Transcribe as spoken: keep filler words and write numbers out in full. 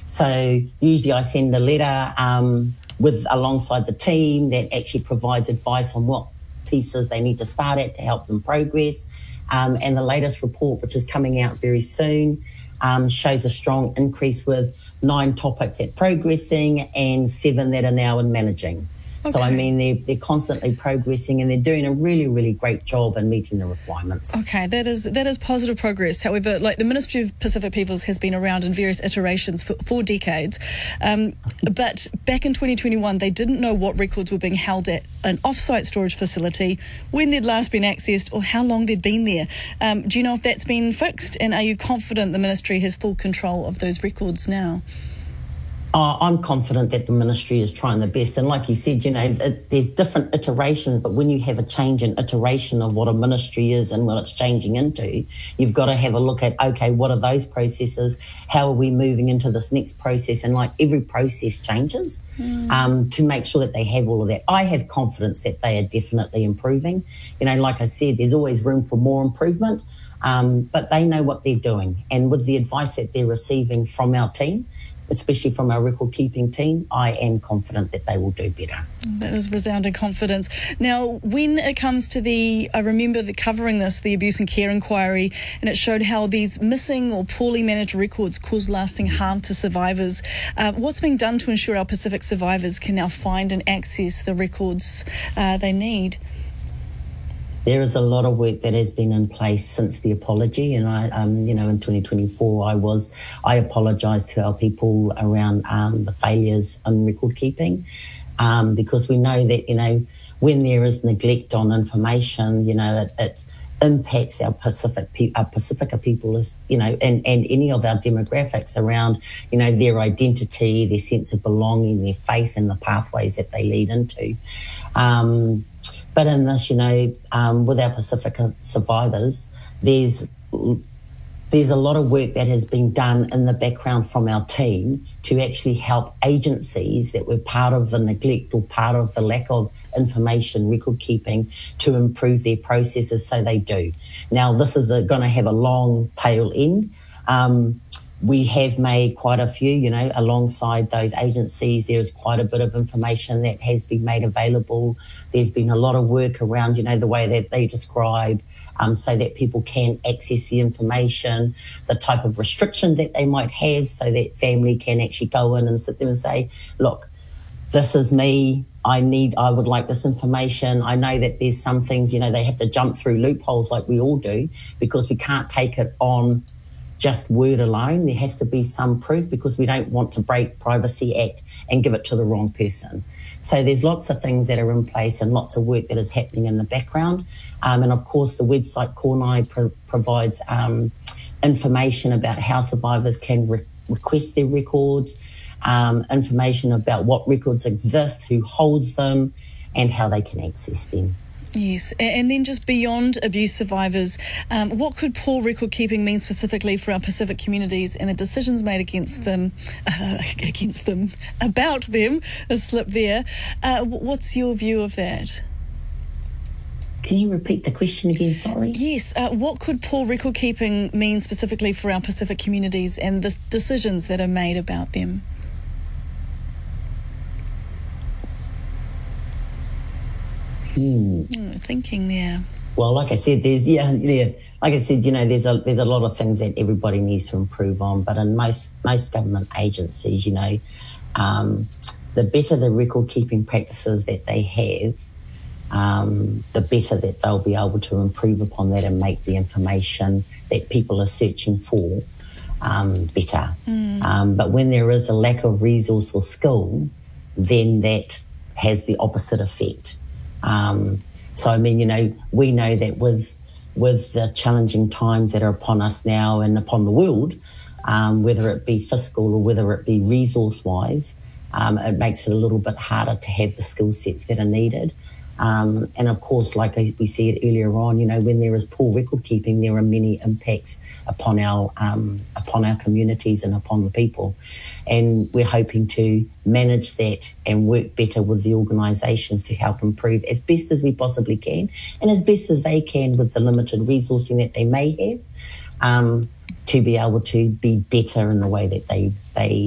So usually I send a letter um, with alongside the team that actually provides advice on what pieces they need to start at to help them progress. Um, and the latest report, which is coming out very soon, um, shows a strong increase with nine topics at progressing and seven that are now in managing. Okay. So, I mean, they're, they're constantly progressing and they're doing a really, really great job in meeting the requirements. Okay, that is that is positive progress. However, like the Ministry of Pacific Peoples has been around in various iterations for, for decades. Um, but back in twenty twenty-one, they didn't know what records were being held at an off-site storage facility, when they'd last been accessed or how long they'd been there. Um, do you know if that's been fixed? And are you confident the Ministry has full control of those records now? Uh, I'm confident that the Ministry is trying the best. And like you said, you know, it, there's different iterations, but when you have a change in iteration of what a ministry is and what it's changing into, you've got to have a look at, okay, what are those processes? How are we moving into this next process? And like every process changes mm. um, to make sure that they have all of that. I have confidence that they are definitely improving. You know, like I said, there's always room for more improvement, um, but they know what they're doing. And with the advice that they're receiving from our team, especially from our record keeping team, I am confident that they will do better. That is resounding confidence. Now, when it comes to the, I remember the covering this, the abuse and care inquiry, and it showed how these missing or poorly managed records cause lasting harm to survivors. Uh, what's being done to ensure our Pacific survivors can now find and access the records uh, they need? There is a lot of work that has been in place since the apology, and I, um, you know, in twenty twenty-four, I was, I apologised to our people around um, the failures in record keeping, um, because we know that, you know, when there is neglect on information, you know, it, it impacts our Pacific, pe- our Pacifica people, is, you know, and, and any of our demographics around, you know, their identity, their sense of belonging, their faith, and the pathways that they lead into. Um, But in this, you know, um, with our Pacifica survivors, there's there's a lot of work that has been done in the background from our team to actually help agencies that were part of the neglect or part of the lack of information record keeping to improve their processes, so they do. Now, this is going to have a long tail end. Um, We have made quite a few, you know, alongside those agencies. There's quite a bit of information that has been made available. There's been a lot of work around, you know, the way that they describe um, so that people can access the information, the type of restrictions that they might have so that family can actually go in and sit there and say, look, this is me. I need, I would like this information. I know that there's some things, you know, they have to jump through loopholes like we all do because we can't take it on just word alone. There has to be some proof because we don't want to break Privacy Act and give it to the wrong person. So there's lots of things that are in place and lots of work that is happening in the background. Um, and of course, the website Kornai pro- provides um, information about how survivors can re- request their records, um, information about what records exist, who holds them, and how they can access them. Yes, and then just beyond abuse survivors, um, what could poor record keeping mean specifically for our Pacific communities and the decisions made against them, uh, against them, about them, a slip there. Uh, what's your view of that? Can you repeat the question again, sorry? Yes, uh, what could poor record keeping mean specifically for our Pacific communities and the decisions that are made about them? Hmm. Mm, thinking there. Well, like I said, there's yeah, yeah. Like I said, you know, there's a there's a lot of things that everybody needs to improve on. But in most most government agencies, you know, um, the better the record keeping practices that they have, um, the better that they'll be able to improve upon that and make the information that people are searching for um, better. Mm. Um, but when there is a lack of resource or skill, then that has the opposite effect. Um, so, I mean, you know, we know that with with the challenging times that are upon us now and upon the world, um, whether it be fiscal or whether it be resource-wise, um, it makes it a little bit harder to have the skill sets that are needed. Um, and of course, like we said earlier on, you know, when there is poor record keeping, there are many impacts upon our um, upon our communities and upon the people. And we're hoping to manage that and work better with the organisations to help improve as best as we possibly can and as best as they can with the limited resourcing that they may have, um, to be able to be better in the way that they they